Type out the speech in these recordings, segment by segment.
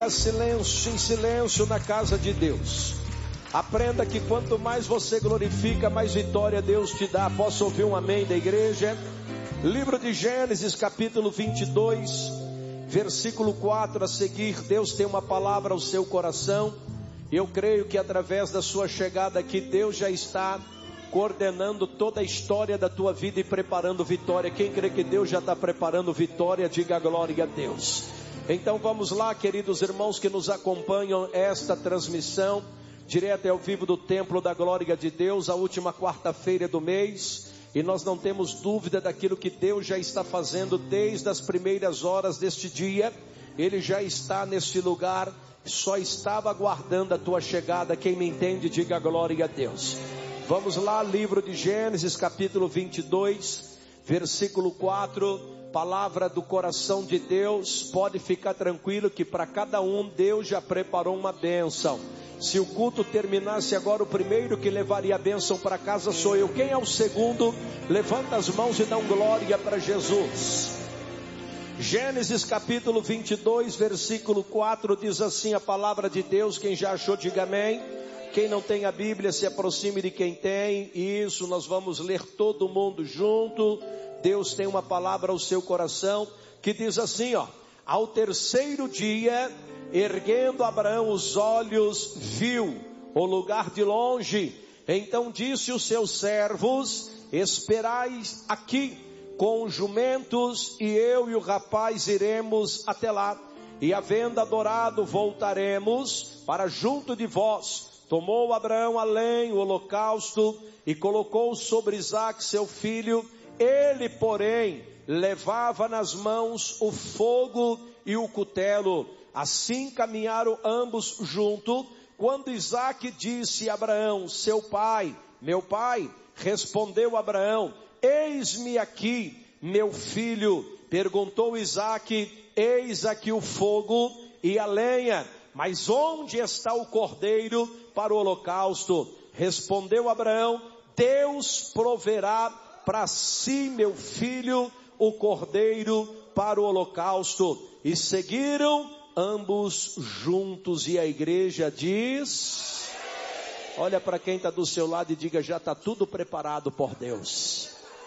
Silêncio, em silêncio na casa de Deus. Aprenda que quanto mais você glorifica, mais vitória Deus te dá. Posso ouvir um amém da igreja? Livro de Gênesis, capítulo 22, versículo 4 a seguir. Deus tem uma palavra ao seu coração. Eu creio que através da sua chegada aqui, Deus já está coordenando toda a história da tua vida e preparando vitória. Quem crê que Deus já está preparando vitória, diga glória a Deus. Então vamos lá, queridos irmãos que nos acompanham esta transmissão, direto ao vivo do Templo da Glória de Deus, a última quarta-feira do mês, e nós não temos dúvida daquilo que Deus já está fazendo desde as primeiras horas deste dia. Ele já está neste lugar, só estava aguardando a tua chegada. Quem me entende, diga glória a Deus. Vamos lá, livro de Gênesis, capítulo 22, versículo 4. Palavra do coração de Deus. Pode ficar tranquilo que para cada um Deus já preparou uma bênção. Se o culto terminasse agora, o primeiro que levaria a bênção para casa sou eu. Quem é o segundo? Levanta as mãos e dá um glória para Jesus. Gênesis capítulo 22, versículo 4 diz assim a palavra de Deus. Quem já achou, diga amém. Quem não tem a Bíblia, se aproxime de quem tem. Isso, nós vamos ler todo mundo junto. Deus tem uma palavra ao seu coração que diz assim, ó: ao terceiro dia, erguendo Abraão os olhos, viu o lugar de longe. Então disse os seus servos: esperai aqui com os jumentos, e eu e o rapaz iremos até lá, e havendo adorado voltaremos para junto de vós. Tomou Abraão a lenha, o holocausto, e colocou sobre Isaque seu filho. Ele, porém, levava nas mãos o fogo e o cutelo. Assim caminharam ambos junto. Quando Isaque disse a Abraão: seu pai, meu pai, respondeu Abraão: eis-me aqui, meu filho. Perguntou Isaque: eis aqui o fogo e a lenha, mas onde está o cordeiro para o holocausto? Respondeu Abraão: Deus proverá para si, meu filho, o cordeiro para o holocausto. E seguiram ambos juntos. E a igreja diz: olha para quem está do seu lado e diga: já está tudo preparado por Deus.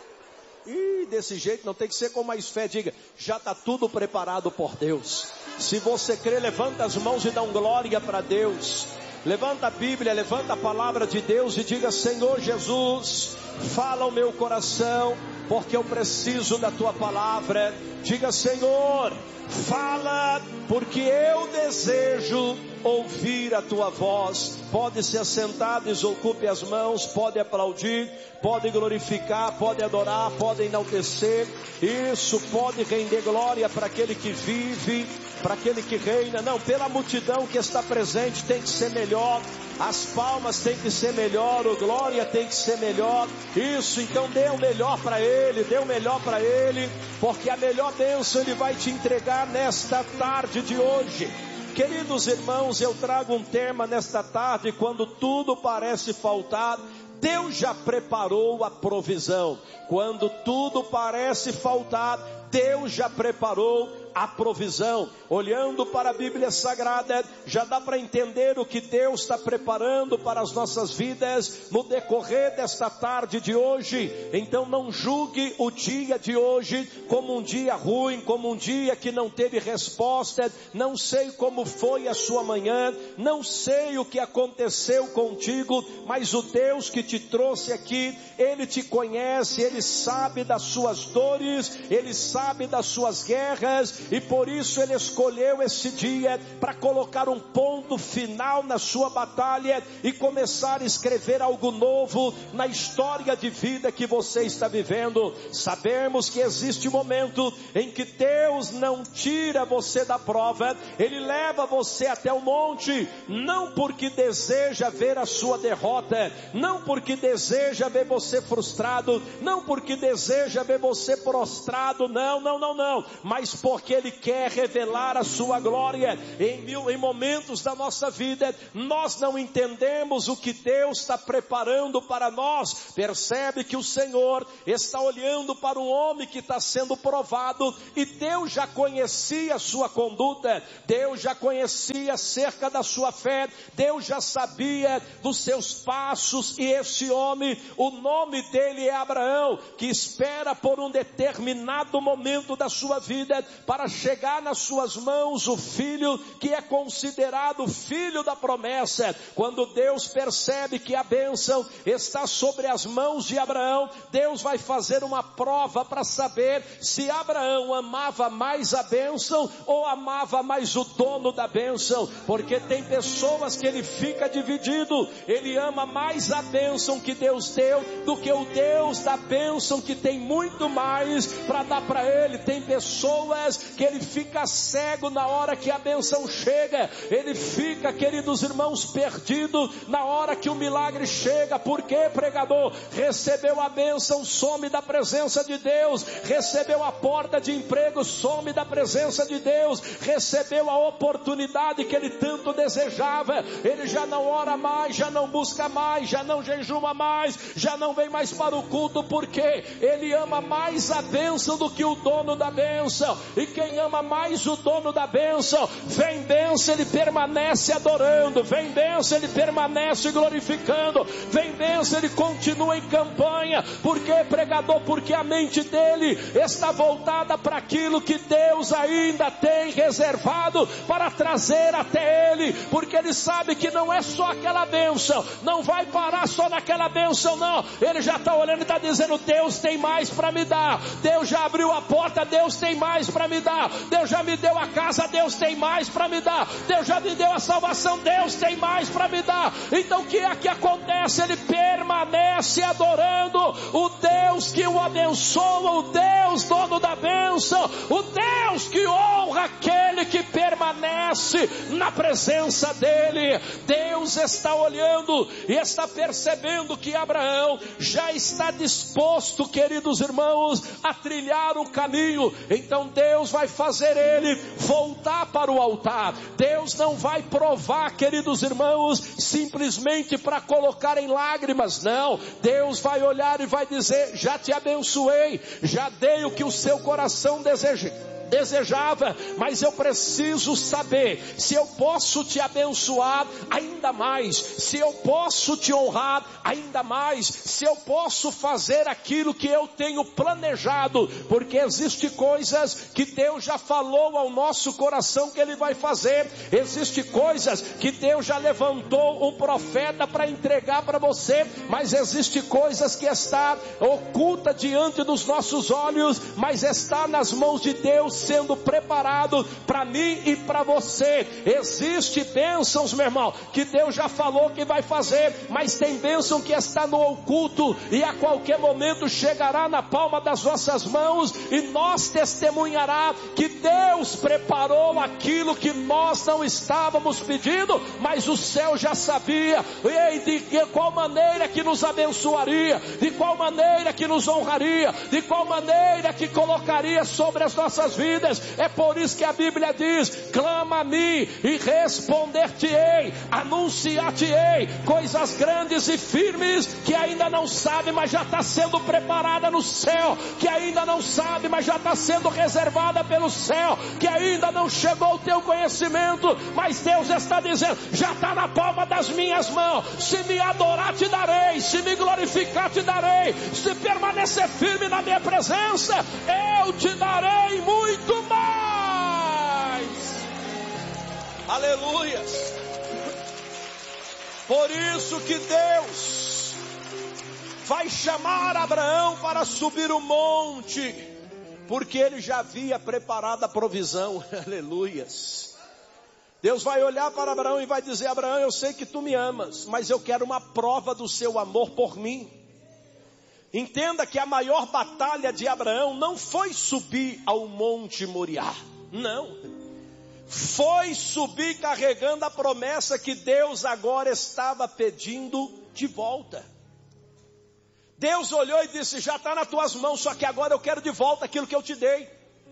E desse jeito não tem que ser com mais fé. Diga: já está tudo preparado por Deus. Se você crê, levanta as mãos e dá um glória para Deus. Levanta a Bíblia, levanta a palavra de Deus e diga: Senhor Jesus, fala ao meu coração, porque eu preciso da tua palavra. Diga: Senhor, fala, porque eu desejo ouvir a tua voz. Pode se assentar, desocupe as mãos, pode aplaudir, pode glorificar, pode adorar, pode enaltecer. Isso, pode render glória para aquele que vive, para aquele que reina. Não, pela multidão que está presente tem que ser melhor. As palmas tem que ser melhor, o glória tem que ser melhor. Isso, então dê o melhor para ele, dê o melhor para ele, porque a melhor bênção ele vai te entregar nesta tarde de hoje. Queridos irmãos, eu trago um tema nesta tarde: quando tudo parece faltar, Deus já preparou a provisão. Quando tudo parece faltar, Deus já preparou a provisão. Olhando para a Bíblia Sagrada, já dá para entender o que Deus está preparando para as nossas vidas no decorrer desta tarde de hoje. Então não julgue o dia de hoje como um dia ruim, como um dia que não teve resposta. Não sei como foi a sua manhã, não sei o que aconteceu contigo, mas o Deus que te trouxe aqui, Ele te conhece, Ele sabe das suas dores, Ele sabe das suas guerras, e por isso Ele escolheu esse dia para colocar um ponto final na sua batalha e começar a escrever algo novo na história de vida que você está vivendo. Sabemos que existe um momento em que Deus não tira você da prova, Ele leva você até o monte, não porque deseja ver a sua derrota, não porque deseja ver você frustrado, não porque deseja ver você prostrado, não, mas porque Ele quer revelar a sua glória em momentos da nossa vida. Nós não entendemos o que Deus está preparando para nós. Percebe que o Senhor está olhando para um homem que está sendo provado, e Deus já conhecia a sua conduta, Deus já conhecia acerca da sua fé, Deus já sabia dos seus passos, e esse homem, o nome dele é Abraão, que espera por um determinado momento da sua vida, para chegar nas suas mãos o filho que é considerado filho da promessa. Quando Deus percebe que a bênção está sobre as mãos de Abraão, Deus vai fazer uma prova para saber se Abraão amava mais a bênção ou amava mais o dono da bênção, porque tem pessoas que ele fica dividido, ele ama mais a bênção que Deus deu do que o Deus da bênção, que tem muito mais para dar para ele. Tem pessoas que ele fica cego na hora que a bênção chega, ele fica, queridos irmãos, perdido na hora que o milagre chega. Por quê, pregador? Recebeu a bênção, some da presença de Deus, recebeu a porta de emprego, some da presença de Deus, recebeu a oportunidade que ele tanto desejava, ele já não ora mais, já não busca mais, já não jejuma mais, já não vem mais para o culto, porque ele ama mais a bênção do que o dono da bênção. E quem ama mais o dono da bênção, vem bênção, ele permanece adorando, vem bênção, ele permanece glorificando, vem bênção, ele continua em campanha. Por quê, pregador? Porque a mente dele está voltada para aquilo que Deus ainda tem reservado para trazer até ele, porque ele sabe que não é só aquela bênção, não vai parar só naquela bênção, não. Ele já está olhando e está dizendo: Deus tem mais para me dar, Deus já abriu a porta, Deus tem mais para me dar, Deus já me deu a casa, Deus tem mais para me dar, Deus já me deu a salvação, Deus tem mais para me dar. Então o que é que acontece? Ele permanece adorando o Deus que o abençoa, o Deus dono da bênção, o Deus que honra aquele que permanece na presença dele. Deus está olhando e está percebendo que Abraão já está disposto, queridos irmãos, a trilhar o caminho. Então Deus vai fazer ele voltar para o altar. Deus não vai provar, queridos irmãos, simplesmente para colocar em lágrimas, não. Deus vai olhar e vai dizer: já te abençoei, já dei o que o seu coração desejava, mas eu preciso saber se eu posso te abençoar ainda mais, se eu posso te honrar ainda mais, se eu posso fazer aquilo que eu tenho planejado, porque existe coisas que Deus já falou ao nosso coração que Ele vai fazer, existe coisas que Deus já levantou um profeta para entregar para você, mas existe coisas que está oculta diante dos nossos olhos, mas está nas mãos de Deus, sendo preparado para mim e para você. Existe bênçãos, meu irmão, que Deus já falou que vai fazer, mas tem bênção que está no oculto, e a qualquer momento chegará na palma das nossas mãos, e nós testemunhará que Deus preparou aquilo que nós não estávamos pedindo, mas o céu já sabia, e de qual maneira que nos abençoaria, de qual maneira que nos honraria, de qual maneira que colocaria sobre as nossas vidas. É por isso que a Bíblia diz: clama a mim e responder-te-ei, anunciar-te-ei coisas grandes e firmes que ainda não sabe, mas já está sendo preparada no céu, que ainda não sabe, mas já está sendo reservada pelo céu, que ainda não chegou o teu conhecimento, mas Deus está dizendo: já está na palma das minhas mãos. Se me adorar te darei, se me glorificar te darei, se permanecer firme na minha presença, eu te darei muito mais. Aleluia. Por isso que Deus vai chamar Abraão para subir o monte, porque ele já havia preparado a provisão. Aleluias. Deus vai olhar para Abraão e vai dizer: Abraão, eu sei que tu me amas, mas eu quero uma prova do seu amor por mim. Entenda que a maior batalha de Abraão não foi subir ao Monte Moriá, não. Foi subir carregando a promessa que Deus agora estava pedindo de volta. Deus olhou e disse: já está nas tuas mãos, só que agora eu quero de volta aquilo que eu te dei.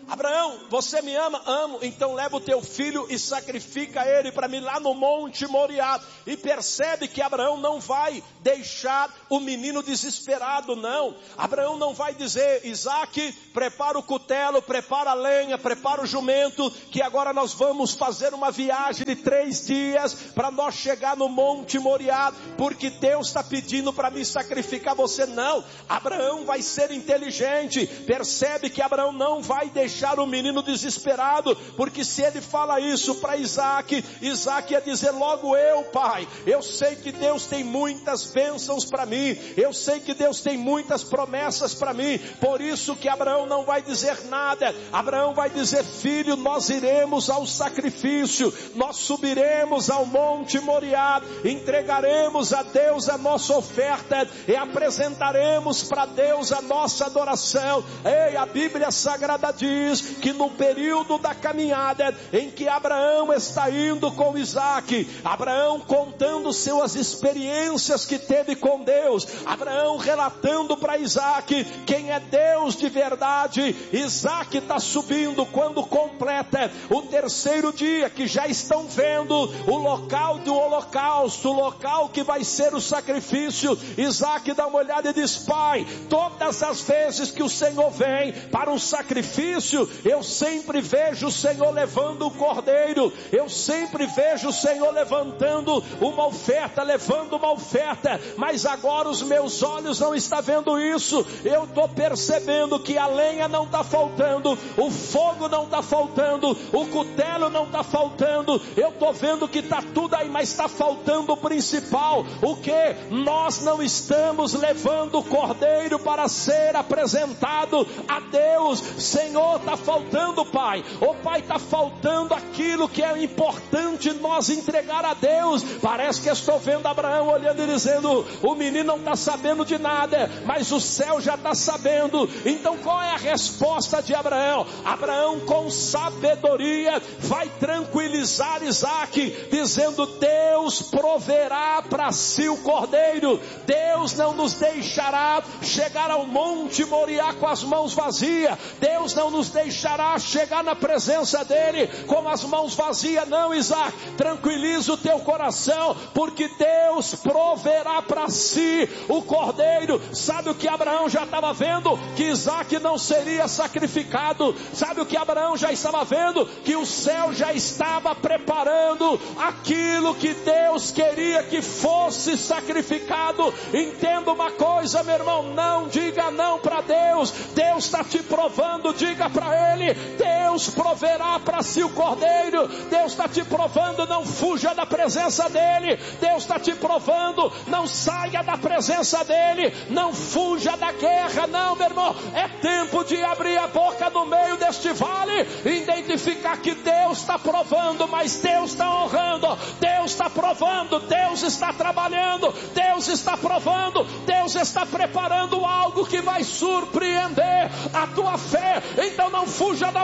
Abraão, você me ama? Amo. Então leva o teu filho e sacrifica ele para mim lá no Monte Moriá. E percebe que Abraão não vai deixar o menino desesperado, não. Abraão não vai dizer: Isaque, prepara o cutelo, prepara a lenha, prepara o jumento, que agora nós vamos fazer uma viagem de 3 dias para nós chegar no Monte Moriá, porque Deus está pedindo para me sacrificar você. Não. Abraão vai ser inteligente. Percebe que Abraão não vai deixar o menino desesperado, porque se ele fala isso para Isaque, Isaque ia dizer: logo eu, pai, eu sei que Deus tem muitas bênçãos para mim, eu sei que Deus tem muitas promessas para mim, por isso que Abraão não vai dizer nada. Abraão vai dizer: filho, nós iremos ao sacrifício, nós subiremos ao Monte Moriá, entregaremos a Deus a nossa oferta e apresentaremos para Deus a nossa adoração. Ei, a Bíblia Sagrada diz que no período da caminhada em que Abraão está indo com Isaque, Abraão contando suas experiências que teve com Deus, Abraão relatando para Isaque quem é Deus de verdade, Isaque está subindo. Quando completa o 3º dia, que já estão vendo o local do holocausto, o local que vai ser o sacrifício, Isaque dá uma olhada e diz: pai, todas as vezes que o Senhor vem para um sacrifício, eu sempre vejo o Senhor levando o cordeiro, eu sempre vejo o Senhor levantando uma oferta, levando uma oferta, mas agora os meus olhos não estão vendo isso. Eu estou percebendo que a lenha não está faltando, o fogo não está faltando, o cutelo não está faltando, eu estou vendo que está tudo aí, mas está faltando o principal. O que? Nós não estamos levando o cordeiro para ser apresentado a Deus. Senhor, está faltando, pai. O pai, está faltando aquilo que é importante nós entregar a Deus. Parece que estou vendo Abraão olhando e dizendo: o menino não está sabendo de nada, mas o céu já está sabendo. Então qual é a resposta de Abraão? Abraão, com sabedoria, vai tranquilizar Isaque, dizendo: Deus proverá para si o cordeiro. Deus não nos deixará chegar ao Monte Moriá com as mãos vazias. Deus não nos deixará chegar na presença dele com as mãos vazias. Não, Isaque, tranquiliza o teu coração, porque Deus proverá para si o cordeiro. Sabe o que Abraão já estava vendo? Que Isaque não seria sacrificado. Sabe o que Abraão já estava vendo? Que o céu já estava preparando aquilo que Deus queria que fosse sacrificado. Entenda uma coisa, meu irmão, não diga não para Deus. Deus está te provando, diga para Ele: Deus proverá para si o cordeiro. Deus está te provando, não fuja da presença dEle. Deus está te provando, não saia da presença dEle, não fuja da guerra. Não, meu irmão, é tempo de abrir a boca no meio deste vale, identificar que Deus está provando, mas Deus está honrando, Deus está provando, Deus está trabalhando, Deus está provando, Deus está preparando algo que vai surpreender a tua fé. Então não fuja da